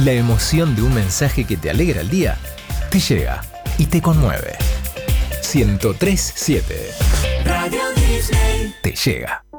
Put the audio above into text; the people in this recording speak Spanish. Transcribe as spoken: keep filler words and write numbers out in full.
La emoción de un mensaje que te alegra el día te llega y te conmueve. ciento tres punto siete Radio Disney te llega.